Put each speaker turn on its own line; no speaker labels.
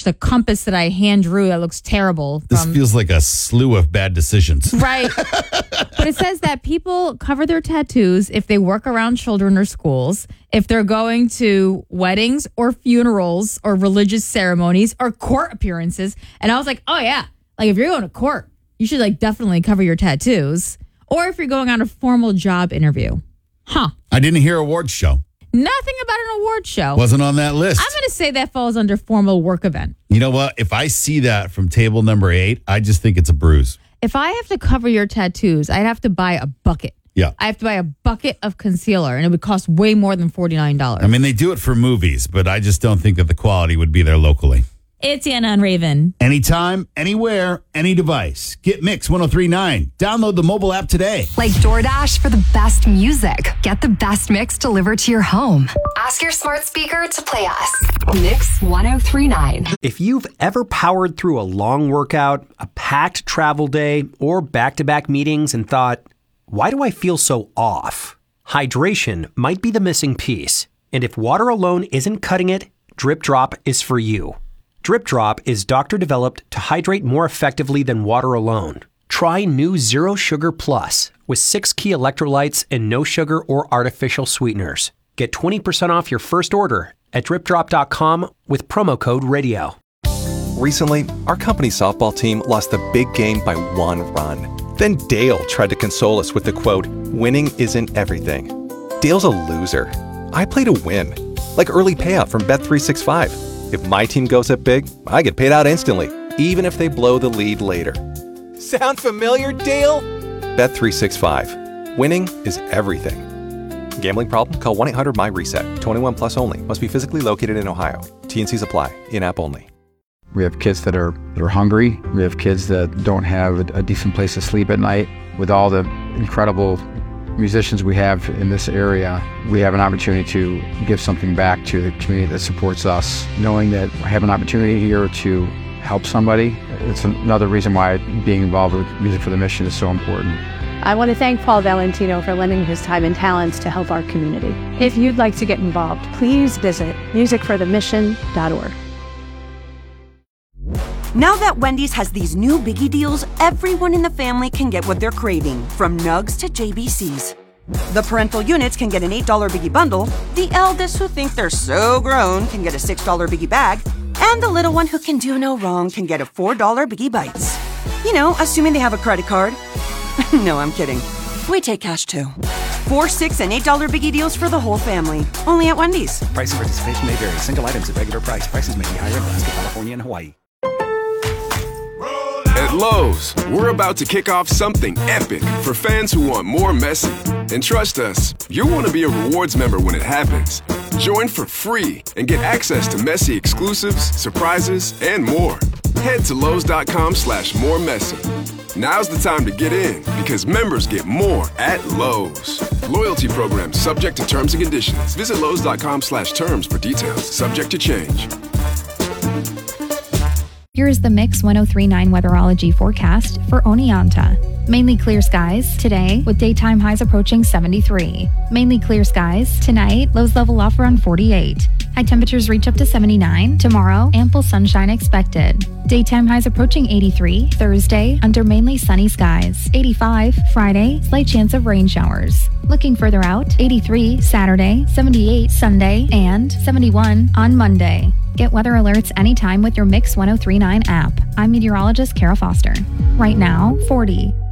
the compass that I hand drew that looks terrible.
This feels like a slew of bad decisions.
Right. But it says that people cover their tattoos if they work around children or schools, if they're going to weddings or funerals or religious ceremonies or court appearances. And I was like, oh, yeah. Like, if you're going to court, you should, like, definitely cover your tattoos. Or if you're going on a formal job interview. Huh.
I didn't hear awards show.
Nothing about an award show.
Wasn't on that list.
I'm going to say that falls under formal work event.
You know what? If I see that from table number 8, I just think it's a bruise.
If I have to cover your tattoos, I'd have to buy a bucket.
Yeah.
I have to buy a bucket of concealer, and it would cost way more than $49.
I mean, they do it for movies, but I just don't think that the quality would be there locally.
It's Anna and Raven.
Anytime, anywhere, any device. Get Mix 103.9. Download the mobile app today.
Like DoorDash for the best music. Get the best mix delivered to your home. Ask your smart speaker to play us. Mix 103.9.
If you've ever powered through a long workout, a packed travel day, or back-to-back meetings and thought, why do I feel so off? Hydration might be the missing piece. And if water alone isn't cutting it, Drip Drop is for you. Drip Drop is doctor-developed to hydrate more effectively than water alone. Try new Zero Sugar Plus with 6 key electrolytes and no sugar or artificial sweeteners. Get 20% off your first order at dripdrop.com with promo code RADIO.
Recently, our company softball team lost the big game by 1 run. Then Dale tried to console us with the quote, "Winning isn't everything." Dale's a loser. I play to win, like early payout from Bet365. If my team goes up big, I get paid out instantly, even if they blow the lead later. Sound familiar, Dale? Bet365. Winning is everything. Gambling problem? Call 1-800-MY-RESET. 21 plus only. Must be physically located in Ohio. T&Cs apply. In-app only.
We have kids that are hungry. We have kids that don't have a decent place to sleep at night. With all the incredible musicians we have in this area, we have an opportunity to give something back to the community that supports us. Knowing that I have an opportunity here to help somebody, it's another reason why being involved with Music for the Mission is so important.
I want to thank Paul Valentino for lending his time and talents to help our community. If you'd like to get involved, please visit musicforthemission.org.
Now that Wendy's has these new biggie deals, everyone in the family can get what they're craving, from nugs to JBCs. The parental units can get an $8 biggie bundle, the eldest who think they're so grown can get a $6 biggie bag, and the little one who can do no wrong can get a $4 biggie bites. You know, assuming they have a credit card. No, I'm kidding. We take cash too. 4, 6, and $8 biggie deals for the whole family. Only at Wendy's.
Price and participation may vary. Single items at regular price. Prices may be higher in Alaska, California, and Hawaii.
At Lowe's, we're about to kick off something epic for fans who want more Messi. And trust us, you'll want to be a rewards member when it happens. Join for free and get access to Messi exclusives, surprises, and more. Head to Lowe's.com/moremessy. Now's the time to get in because members get more at Lowe's. Loyalty program subject to terms and conditions. Visit Lowe's.com/terms for details. Subject to change.
Here's the Mix 103.9 weatherology forecast for Oneonta. Mainly clear skies today with daytime highs approaching 73. Mainly clear skies tonight, lows level off around 48. High temperatures reach up to 79. Tomorrow, ample sunshine expected. Daytime highs approaching 83. Thursday, under mainly sunny skies. 85. Friday, slight chance of rain showers. Looking further out, 83 Saturday, 78 Sunday, and 71 on Monday. Get weather alerts anytime with your Mix 103.9 app. I'm meteorologist Kara Foster. Right now, 40.